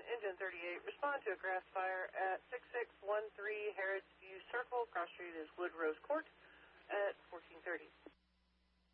Engine 38, respond to a grass fire at 6613 Harrods View Circle. Cross street is Wood Rose Court at 1430.